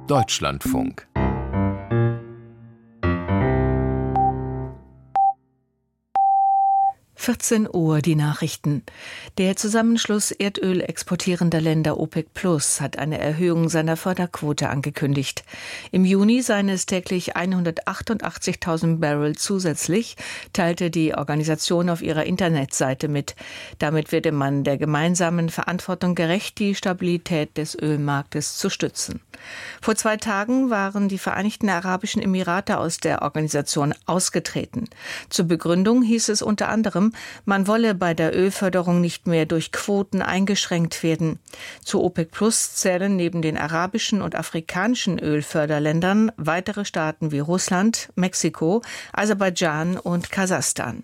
Deutschlandfunk. Uhr die Nachrichten. Der Zusammenschluss Erdöl exportierender Länder OPEC Plus hat eine Erhöhung seiner Förderquote angekündigt. Im Juni seien es täglich 188.000 Barrel zusätzlich, teilte die Organisation auf ihrer Internetseite mit. Damit werde man der gemeinsamen Verantwortung gerecht, die Stabilität des Ölmarktes zu stützen. Vor 2 Tagen waren die Vereinigten Arabischen Emirate aus der Organisation ausgetreten. Zur Begründung hieß es unter anderem, man wolle bei der Ölförderung nicht mehr durch Quoten eingeschränkt werden. Zu OPEC Plus zählen neben den arabischen und afrikanischen Ölförderländern weitere Staaten wie Russland, Mexiko, Aserbaidschan und Kasachstan.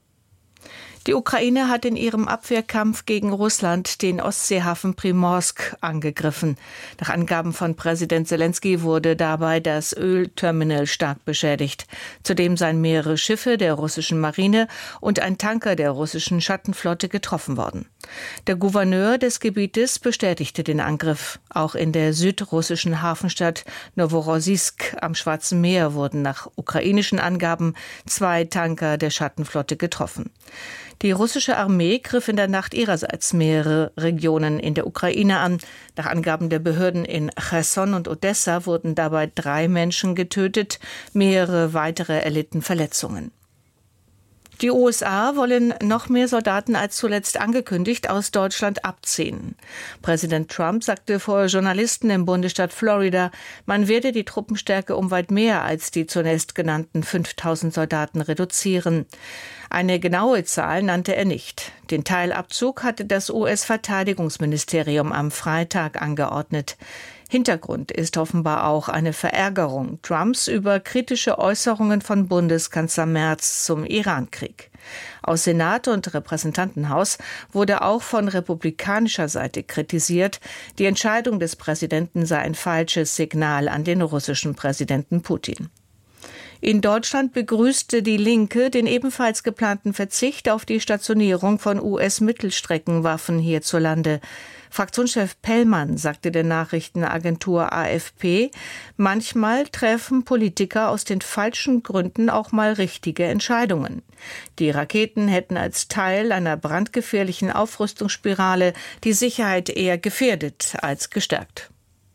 Die Ukraine hat in ihrem Abwehrkampf gegen Russland den Ostseehafen Primorsk angegriffen. Nach Angaben von Präsident Selenskyj wurde dabei das Ölterminal stark beschädigt. Zudem seien mehrere Schiffe der russischen Marine und ein Tanker der russischen Schattenflotte getroffen worden. Der Gouverneur des Gebietes bestätigte den Angriff. Auch in der südrussischen Hafenstadt Noworossiysk am Schwarzen Meer wurden nach ukrainischen Angaben 2 Tanker der Schattenflotte getroffen. Die russische Armee griff in der Nacht ihrerseits mehrere Regionen in der Ukraine an. Nach Angaben der Behörden in Cherson und Odessa wurden dabei 3 Menschen getötet, mehrere weitere erlitten Verletzungen. Die USA wollen noch mehr Soldaten als zuletzt angekündigt aus Deutschland abziehen. Präsident Trump sagte vor Journalisten im Bundesstaat Florida, man werde die Truppenstärke um weit mehr als die zunächst genannten 5.000 Soldaten reduzieren. Eine genaue Zahl nannte er nicht. Den Teilabzug hatte das US-Verteidigungsministerium am Freitag angeordnet. Hintergrund ist offenbar auch eine Verärgerung Trumps über kritische Äußerungen von Bundeskanzler Merz zum Irankrieg. Aus Senat und Repräsentantenhaus wurde auch von republikanischer Seite kritisiert, die Entscheidung des Präsidenten sei ein falsches Signal an den russischen Präsidenten Putin. In Deutschland begrüßte die Linke den ebenfalls geplanten Verzicht auf die Stationierung von US-Mittelstreckenwaffen hierzulande. Fraktionschef Pellmann sagte der Nachrichtenagentur AFP, manchmal treffen Politiker aus den falschen Gründen auch mal richtige Entscheidungen. Die Raketen hätten als Teil einer brandgefährlichen Aufrüstungsspirale die Sicherheit eher gefährdet als gestärkt.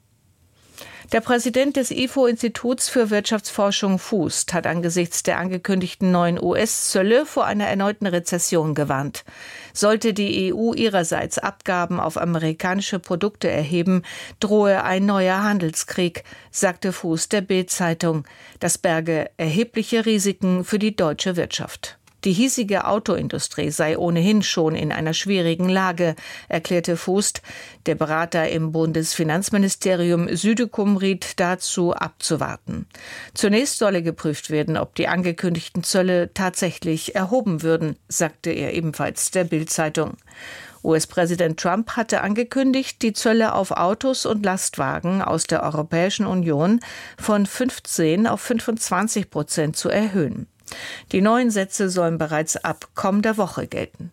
Der Präsident des IFO-Instituts für Wirtschaftsforschung Fußt hat angesichts der angekündigten neuen US-Zölle vor einer erneuten Rezession gewarnt. Sollte die EU ihrerseits Abgaben auf amerikanische Produkte erheben, drohe ein neuer Handelskrieg, sagte Fußt der Bild-Zeitung. Das berge erhebliche Risiken für die deutsche Wirtschaft. Die hiesige Autoindustrie sei ohnehin schon in einer schwierigen Lage, erklärte Fußt. Der Berater im Bundesfinanzministerium Südekum riet dazu, abzuwarten. Zunächst solle geprüft werden, ob die angekündigten Zölle tatsächlich erhoben würden, sagte er ebenfalls der Bild-Zeitung. US-Präsident Trump hatte angekündigt, die Zölle auf Autos und Lastwagen aus der Europäischen Union von 15 auf 25% zu erhöhen. Die neuen Sätze sollen bereits ab kommender Woche gelten.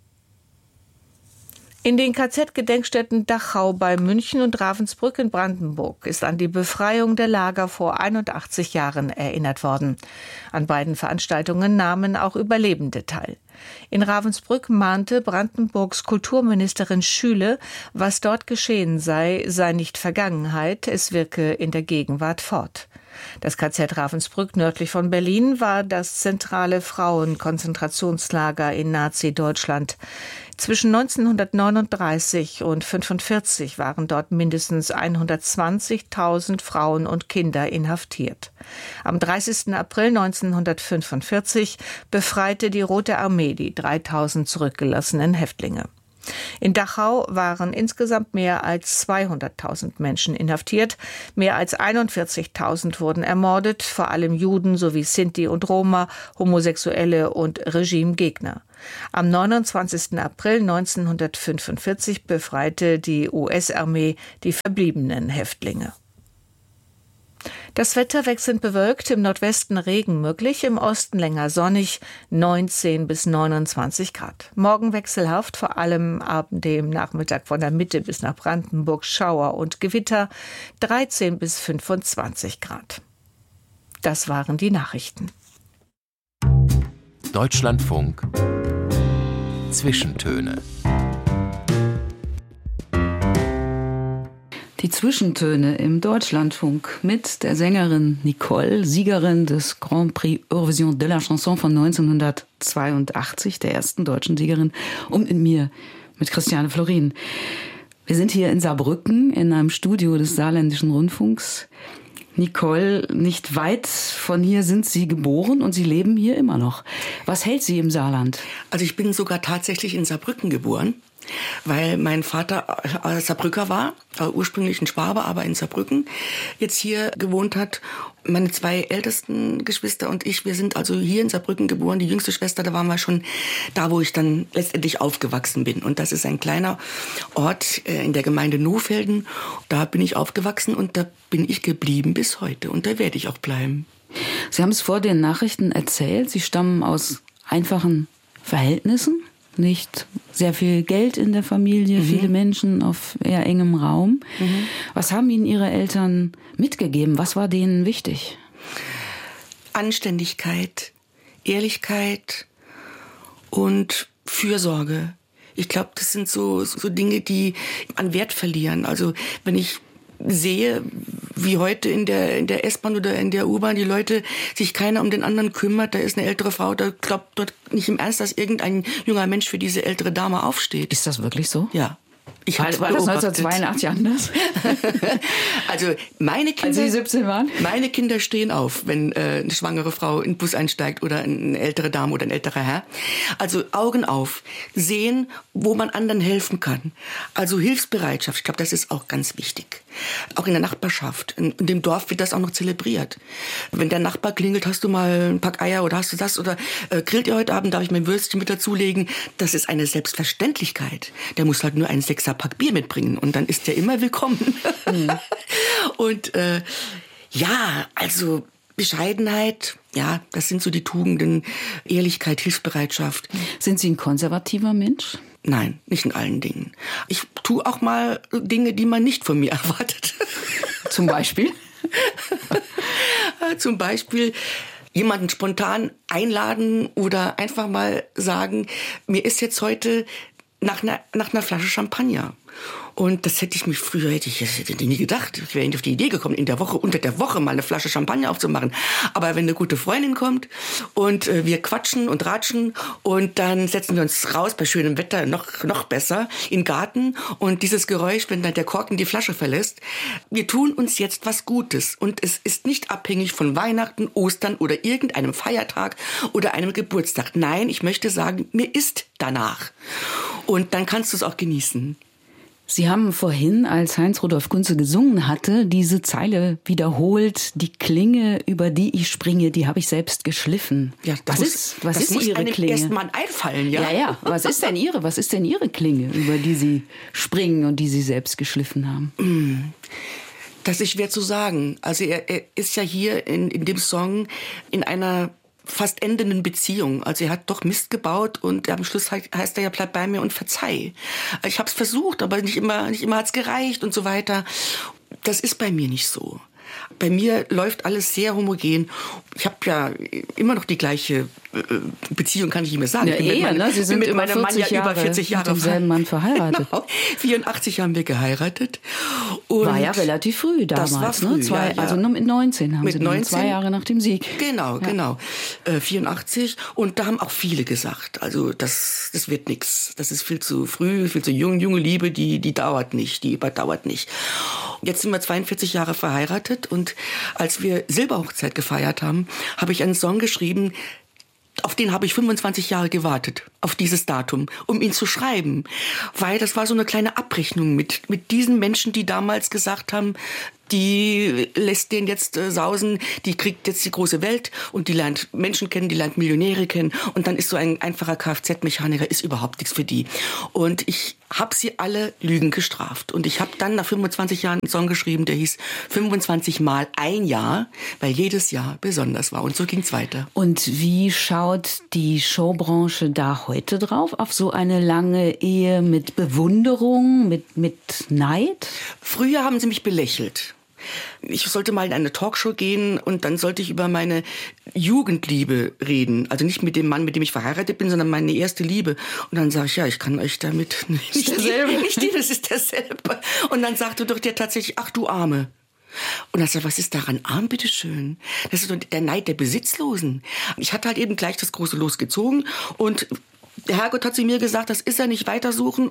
In den KZ-Gedenkstätten Dachau bei München und Ravensbrück in Brandenburg ist an die Befreiung der Lager vor 81 Jahren erinnert worden. An beiden Veranstaltungen nahmen auch Überlebende teil. In Ravensbrück mahnte Brandenburgs Kulturministerin Schüle, was dort geschehen sei nicht Vergangenheit, es wirke in der Gegenwart fort. Das KZ Ravensbrück nördlich von Berlin war das zentrale Frauenkonzentrationslager in Nazi-Deutschland. Zwischen 1939 und 1945 waren dort mindestens 120.000 Frauen und Kinder inhaftiert. Am 30. April 1945 befreite die Rote Armee die 3.000 zurückgelassenen Häftlinge. In Dachau waren insgesamt mehr als 200.000 Menschen inhaftiert. Mehr als 41.000 wurden ermordet, vor allem Juden sowie Sinti und Roma, Homosexuelle und Regimegegner. Am 29. April 1945 befreite die US-Armee die verbliebenen Häftlinge. Das Wetter wechselnd bewölkt, im Nordwesten Regen möglich, im Osten länger sonnig, 19 bis 29 Grad. Morgen wechselhaft, vor allem ab dem Nachmittag von der Mitte bis nach Brandenburg Schauer und Gewitter, 13 bis 25 Grad. Das waren die Nachrichten. Deutschlandfunk Zwischentöne. Die Zwischentöne im Deutschlandfunk mit der Sängerin Nicole, Siegerin des Grand Prix Eurovision de la Chanson von 1982, der ersten deutschen Siegerin, und mit mir, mit Christiane Florin. Wir sind hier in Saarbrücken in einem Studio des Saarländischen Rundfunks. Nicole, nicht weit von hier sind Sie geboren und Sie leben hier immer noch. Was hält Sie im Saarland? Also ich bin sogar tatsächlich in Saarbrücken geboren, weil mein Vater Saarbrücker war, ursprünglich ein Schwabe, aber in Saarbrücken jetzt hier gewohnt hat. Meine zwei ältesten Geschwister und ich, wir sind also hier in Saarbrücken geboren. Die jüngste Schwester, da waren wir schon da, wo ich dann letztendlich aufgewachsen bin. Und das ist ein kleiner Ort in der Gemeinde Nohfelden. Da bin ich aufgewachsen und da bin ich geblieben bis heute. Und da werde ich auch bleiben. Sie haben es vor den Nachrichten erzählt, Sie stammen aus einfachen Verhältnissen. Nicht sehr viel Geld in der Familie, viele Menschen auf eher engem Raum. Was haben Ihnen Ihre Eltern mitgegeben? Was war denen wichtig? Anständigkeit, Ehrlichkeit und Fürsorge. Ich glaube, das sind so Dinge, die an Wert verlieren. Also wenn ich sehe, wie heute in der S-Bahn oder in der U-Bahn die Leute sich keiner um den anderen kümmert, da ist eine ältere Frau, da glaubt dort nicht im Ernst, dass irgendein junger Mensch für diese ältere Dame aufsteht. Ist das wirklich so? Ja. War das 1982 anders? Also meine Kinder, als Sie 17 waren? Meine Kinder stehen auf, wenn eine schwangere Frau in den Bus einsteigt oder eine ältere Dame oder ein älterer Herr. Also Augen auf, sehen, wo man anderen helfen kann. Also Hilfsbereitschaft, ich glaube, das ist auch ganz wichtig. Auch in der Nachbarschaft, in dem Dorf wird das auch noch zelebriert. Wenn der Nachbar klingelt, hast du mal ein Pack Eier oder hast du das oder grillt ihr heute Abend, darf ich mein Würstchen mit dazulegen? Das ist eine Selbstverständlichkeit. Der muss halt nur einen 6er-Pack Bier mitbringen und dann ist der immer willkommen. Und ja, also Bescheidenheit, ja, das sind so die Tugenden, Ehrlichkeit, Hilfsbereitschaft. Sind Sie ein konservativer Mensch? Nein, nicht in allen Dingen. Ich tue auch mal Dinge, die man nicht von mir erwartet. Zum Beispiel? Zum Beispiel jemanden spontan einladen oder einfach mal sagen, mir ist jetzt heute nach einer Flasche Champagner. Und das hätte ich nie gedacht. Ich wäre nicht auf die Idee gekommen, unter der Woche mal eine Flasche Champagner aufzumachen. Aber wenn eine gute Freundin kommt und wir quatschen und ratschen und dann setzen wir uns raus bei schönem Wetter, noch besser, in den Garten und dieses Geräusch, wenn dann der Korken die Flasche verlässt, wir tun uns jetzt was Gutes. Und es ist nicht abhängig von Weihnachten, Ostern oder irgendeinem Feiertag oder einem Geburtstag. Nein, ich möchte sagen, mir ist danach. Und dann kannst du es auch genießen. Sie haben vorhin, als Heinz-Rudolf Kunze gesungen hatte, diese Zeile wiederholt: Die Klinge, über die ich springe, die habe ich selbst geschliffen. Ja, was ist Ihre Klinge? Das muss einem erst mal einfallen, ja. Ja. Was ist denn Ihre Klinge, über die Sie springen und die Sie selbst geschliffen haben? Das ist schwer zu sagen. Also er ist ja hier in dem Song in einer fast endenden Beziehung. Also er hat doch Mist gebaut und am Schluss heißt er ja, bleib bei mir und verzeih. Ich habe es versucht, aber nicht immer hat's gereicht und so weiter. Das ist bei mir nicht so. Bei mir läuft alles sehr homogen. Ich habe ja immer noch die gleiche Beziehung, kann ich nicht mehr sagen. Ja, Sie sind mit über meinem Mann ja über 40 Jahre mit demselben Mann verheiratet. Genau. 84 haben wir geheiratet. Und war ja relativ früh damals. Das war früh, ja. Also nur mit 19 haben mit Sie dann 19? 2 Jahre nach dem Sieg. Genau. 84. Und da haben auch viele gesagt, also das wird nichts. Das ist viel zu früh, viel zu jung. Junge Liebe, die dauert nicht, die überdauert nicht. Jetzt sind wir 42 Jahre verheiratet und als wir Silberhochzeit gefeiert haben, habe ich einen Song geschrieben, auf den habe ich 25 Jahre gewartet, auf dieses Datum, um ihn zu schreiben. Weil das war so eine kleine Abrechnung mit diesen Menschen, die damals gesagt haben, die lässt den jetzt sausen, die kriegt jetzt die große Welt und die lernt Menschen kennen, die lernt Millionäre kennen und dann ist so ein einfacher Kfz-Mechaniker ist überhaupt nichts für die. Und ich habe sie alle Lügen gestraft. Und ich habe dann nach 25 Jahren einen Song geschrieben, der hieß 25 Mal ein Jahr, weil jedes Jahr besonders war. Und so ging's weiter. Und wie schaut die Showbranche da heute drauf? Auf so eine lange Ehe mit Bewunderung, mit Neid? Früher haben sie mich belächelt. Ich sollte mal in eine Talkshow gehen und dann sollte ich über meine Jugendliebe reden. Also nicht mit dem Mann, mit dem ich verheiratet bin, sondern meine erste Liebe. Und dann sage ich, ja, ich kann euch damit nicht das ist derselbe. Und dann sagte doch der tatsächlich, ach du Arme. Und dann sagt, was ist daran arm, bitteschön? Das ist doch der Neid der Besitzlosen. Ich hatte halt eben gleich das große Los gezogen und der Herrgott hat zu mir gesagt, das ist er nicht weitersuchen.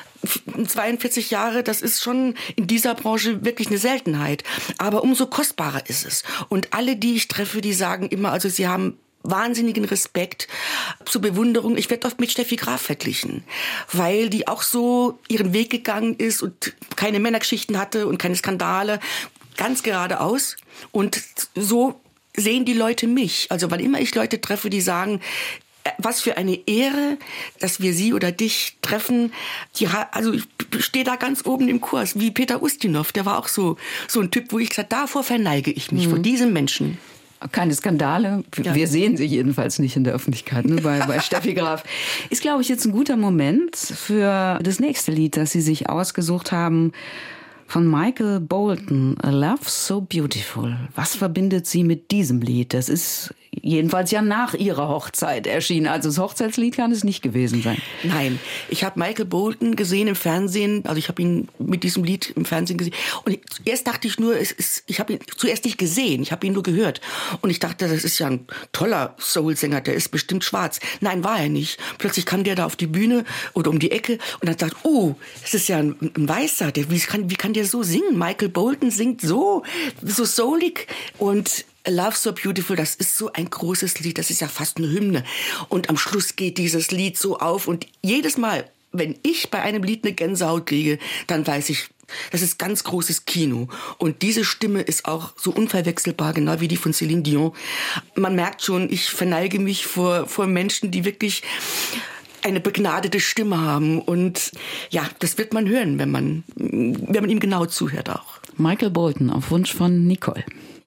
42 Jahre, das ist schon in dieser Branche wirklich eine Seltenheit. Aber umso kostbarer ist es. Und alle, die ich treffe, die sagen immer, also sie haben wahnsinnigen Respekt zur Bewunderung. Ich werde oft mit Steffi Graf verglichen, weil die auch so ihren Weg gegangen ist und keine Männergeschichten hatte und keine Skandale. Ganz geradeaus. Und so sehen die Leute mich. Also wann immer ich Leute treffe, die sagen, was für eine Ehre, dass wir Sie oder dich treffen. Also ich stehe da ganz oben im Kurs, wie Peter Ustinov. Der war auch so ein Typ, wo ich gesagt habe, davor verneige ich mich, vor diesem Menschen. Keine Skandale. Ja. Wir sehen sie jedenfalls nicht in der Öffentlichkeit, ne, bei Steffi Graf. Ist, glaube ich, jetzt ein guter Moment für das nächste Lied, das Sie sich ausgesucht haben, von Michael Bolton, A Love So Beautiful. Was verbindet Sie mit diesem Lied? Das ist jedenfalls ja nach Ihrer Hochzeit erschienen. Also das Hochzeitslied kann es nicht gewesen sein. Nein, ich habe Michael Bolton gesehen im Fernsehen. Also ich habe ihn mit diesem Lied im Fernsehen gesehen. Und erst dachte ich nur, ich habe ihn zuerst nicht gesehen, ich habe ihn nur gehört. Und ich dachte, das ist ja ein toller Soul-Sänger, der ist bestimmt schwarz. Nein, war er nicht. Plötzlich kam der da auf die Bühne oder um die Ecke und dann dachte, oh, das ist ja ein Weißer. Wie kann der so singen? Michael Bolton singt so soulig. Und A Love So Beautiful, das ist so ein großes Lied, das ist ja fast eine Hymne. Und am Schluss geht dieses Lied so auf und jedes Mal, wenn ich bei einem Lied eine Gänsehaut kriege, dann weiß ich, das ist ganz großes Kino. Und diese Stimme ist auch so unverwechselbar, genau wie die von Céline Dion. Man merkt schon, ich verneige mich vor Menschen, die wirklich eine begnadete Stimme haben. Und ja, das wird man hören, wenn man ihm genau zuhört auch. Michael Bolton auf Wunsch von Nicole.